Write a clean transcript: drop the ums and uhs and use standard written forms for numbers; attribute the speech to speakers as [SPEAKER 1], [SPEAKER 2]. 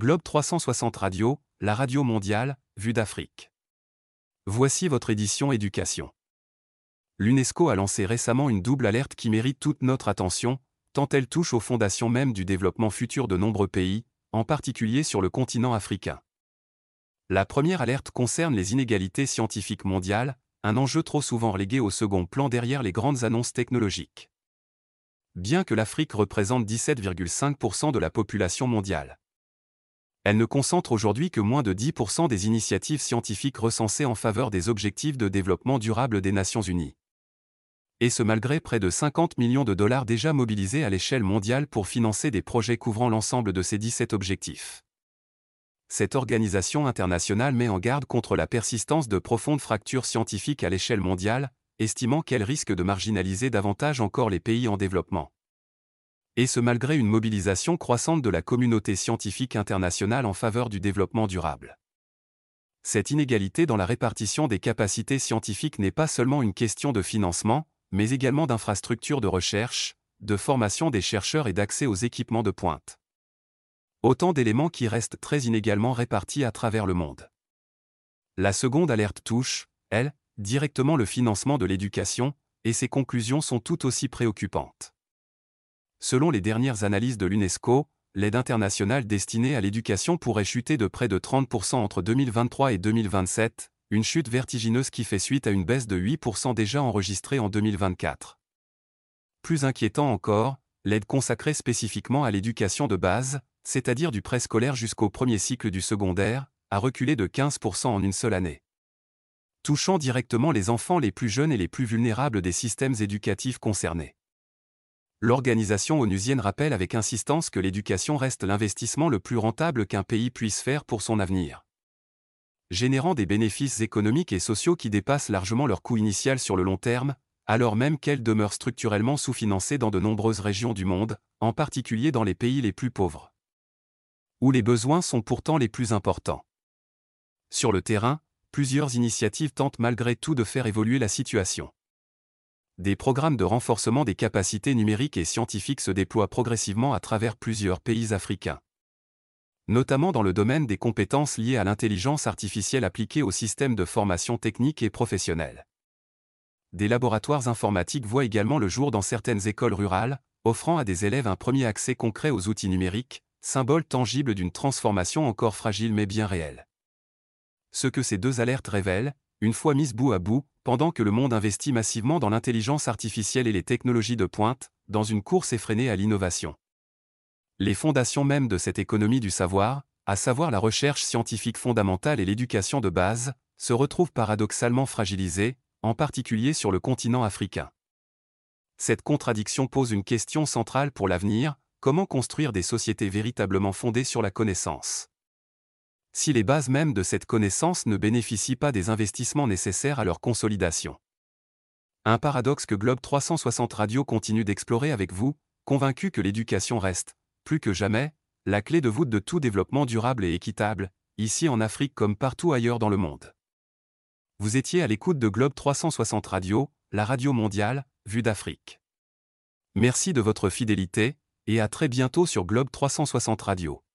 [SPEAKER 1] Globe 360 Radio, la radio mondiale, vue d'Afrique. Voici votre édition éducation. L'UNESCO a lancé récemment une double alerte qui mérite toute notre attention, tant elle touche aux fondations même du développement futur de nombreux pays, en particulier sur le continent africain. La première alerte concerne les inégalités scientifiques mondiales, un enjeu trop souvent relégué au second plan derrière les grandes annonces technologiques. Bien que l'Afrique représente 17,5% de la population mondiale, elle ne concentre aujourd'hui que moins de 10% des initiatives scientifiques recensées en faveur des objectifs de développement durable des Nations Unies. Et ce malgré près de 50 millions de dollars déjà mobilisés à l'échelle mondiale pour financer des projets couvrant l'ensemble de ces 17 objectifs. Cette organisation internationale met en garde contre la persistance de profondes fractures scientifiques à l'échelle mondiale, estimant qu'elles risquent de marginaliser davantage encore les pays en développement. Et ce malgré une mobilisation croissante de la communauté scientifique internationale en faveur du développement durable. Cette inégalité dans la répartition des capacités scientifiques n'est pas seulement une question de financement, mais également d'infrastructures de recherche, de formation des chercheurs et d'accès aux équipements de pointe. Autant d'éléments qui restent très inégalement répartis à travers le monde. La seconde alerte touche, elle, directement le financement de l'éducation, et ses conclusions sont tout aussi préoccupantes. Selon les dernières analyses de l'UNESCO, l'aide internationale destinée à l'éducation pourrait chuter de près de 30% entre 2023 et 2027, une chute vertigineuse qui fait suite à une baisse de 8% déjà enregistrée en 2024. Plus inquiétant encore, l'aide consacrée spécifiquement à l'éducation de base, c'est-à-dire du préscolaire jusqu'au premier cycle du secondaire, a reculé de 15% en une seule année. Touchant directement les enfants les plus jeunes et les plus vulnérables des systèmes éducatifs concernés. L'organisation onusienne rappelle avec insistance que l'éducation reste l'investissement le plus rentable qu'un pays puisse faire pour son avenir. Générant des bénéfices économiques et sociaux qui dépassent largement leur coût initial sur le long terme, alors même qu'elle demeure structurellement sous-financée dans de nombreuses régions du monde, en particulier dans les pays les plus pauvres. Où les besoins sont pourtant les plus importants. Sur le terrain, plusieurs initiatives tentent malgré tout de faire évoluer la situation. Des programmes de renforcement des capacités numériques et scientifiques se déploient progressivement à travers plusieurs pays africains. Notamment dans le domaine des compétences liées à l'intelligence artificielle appliquée aux systèmes de formation technique et professionnelle. Des laboratoires informatiques voient également le jour dans certaines écoles rurales, offrant à des élèves un premier accès concret aux outils numériques, symbole tangible d'une transformation encore fragile mais bien réelle. Ce que ces deux alertes révèlent, une fois mises bout à bout, pendant que le monde investit massivement dans l'intelligence artificielle et les technologies de pointe, dans une course effrénée à l'innovation. Les fondations mêmes de cette économie du savoir, à savoir la recherche scientifique fondamentale et l'éducation de base, se retrouvent paradoxalement fragilisées, en particulier sur le continent africain. Cette contradiction pose une question centrale pour l'avenir: comment construire des sociétés véritablement fondées sur la connaissance ? Si les bases mêmes de cette connaissance ne bénéficient pas des investissements nécessaires à leur consolidation. Un paradoxe que Globe 360 Radio continue d'explorer avec vous, convaincu que l'éducation reste, plus que jamais, la clé de voûte de tout développement durable et équitable, ici en Afrique comme partout ailleurs dans le monde. Vous étiez à l'écoute de Globe 360 Radio, la radio mondiale, vue d'Afrique. Merci de votre fidélité, et à très bientôt sur Globe 360 Radio.